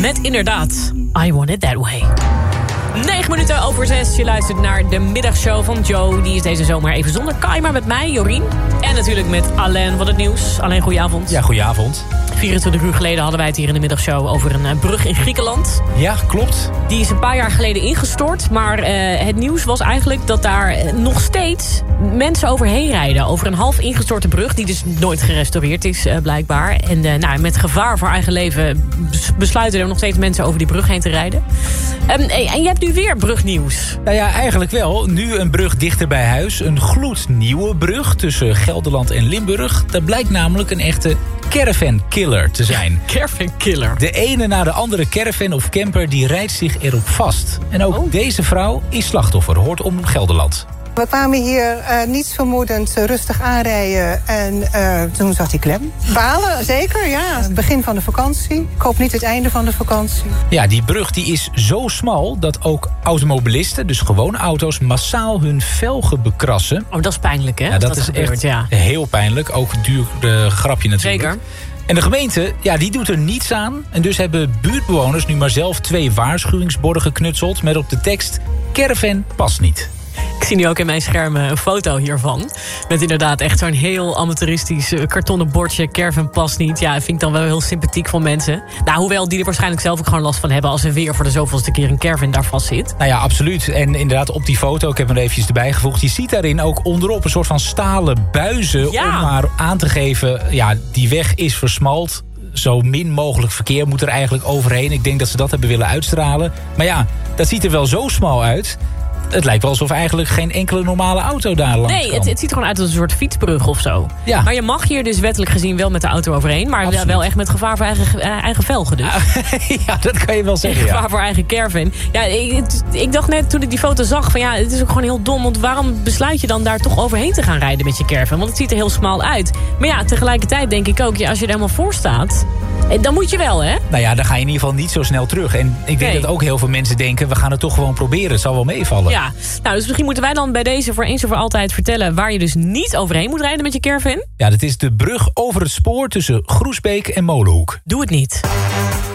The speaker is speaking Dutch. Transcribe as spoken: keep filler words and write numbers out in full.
Met inderdaad, I Want It That Way. Negen minuten over zes. Je luistert naar de middagshow van Joe. Die is deze zomer even zonder Kai, maar met mij, Jorien. En natuurlijk met Alain van het nieuws. Alain, goedenavond. Ja, goedenavond. vierentwintig uur geleden hadden wij het hier in de middagshow over een brug in Griekenland. Ja, klopt. Die is een paar jaar geleden ingestort. Maar uh, het nieuws was eigenlijk dat daar nog steeds mensen overheen rijden. Over een half ingestorte brug, die dus nooit gerestaureerd is, uh, blijkbaar. En uh, nou, met gevaar voor eigen leven besluiten er nog steeds mensen over die brug heen te rijden. Um, en je hebt nu weer brugnieuws. Nou ja, eigenlijk wel. Nu een brug dichter bij huis. Een gloednieuwe brug tussen Gelderland en Limburg. Dat blijkt namelijk een echte caravan-killer te zijn. Caravan-killer. De ene na de andere caravan of camper die rijdt zich erop vast. En ook oh. deze vrouw is slachtoffer, hoort om Gelderland. We kwamen hier uh, niets vermoedend uh, rustig aanrijden en uh, toen zat hij klem. Balen, zeker, ja. Het begin van de vakantie. Ik hoop niet het einde van de vakantie. Ja, die brug die is zo smal dat ook automobilisten, dus gewone auto's, massaal hun velgen bekrassen. Oh, dat is pijnlijk, hè? Ja, dat, dat is gebeurt, echt ja. heel pijnlijk. Ook een duur uh, grapje natuurlijk. Zeker. En de gemeente, ja, die doet er niets aan. En dus hebben buurtbewoners nu maar zelf twee waarschuwingsborden geknutseld met op de tekst: caravan past niet. Ik zie nu ook in mijn scherm een foto hiervan. Met inderdaad echt zo'n heel amateuristisch kartonnen bordje. Caravan past niet. Ja, vind ik dan wel heel sympathiek van mensen. Nou, hoewel die er waarschijnlijk zelf ook gewoon last van hebben als er weer voor de zoveelste keer een caravan daar vast zit. Nou ja, absoluut. En inderdaad op die foto, ik heb hem er eventjes erbij gevoegd. Je ziet daarin ook onderop een soort van stalen buizen. Ja. Om maar aan te geven, ja, die weg is versmalt. Zo min mogelijk verkeer moet er eigenlijk overheen. Ik denk dat ze dat hebben willen uitstralen. Maar ja, dat ziet er wel zo smal uit. Het lijkt wel alsof eigenlijk geen enkele normale auto daar langs Nee, kan. het, het ziet er gewoon uit als een soort fietsbrug of zo. Ja. Maar je mag hier dus wettelijk gezien wel met de auto overheen. Maar Absoluut. wel echt met gevaar voor eigen, uh, eigen velgen dus. Ja, dat kan je wel zeggen. Gevaar ja. voor eigen caravan. Ja, ik, ik dacht net toen ik die foto zag van ja, het is ook gewoon heel dom. Want waarom besluit je dan daar toch overheen te gaan rijden met je caravan? Want het ziet er heel smal uit. Maar ja, tegelijkertijd denk ik ook, ja, als je er helemaal voor staat, dan moet je wel, hè? Nou ja, dan ga je in ieder geval niet zo snel terug. En ik denk nee. dat ook heel veel mensen denken, we gaan het toch gewoon proberen. Het zal wel meevallen. Ja, nou, dus misschien moeten wij dan bij deze voor eens en voor altijd vertellen waar je dus niet overheen moet rijden met je caravan. Ja, dat is de brug over het spoor tussen Groesbeek en Molenhoek. Doe het niet.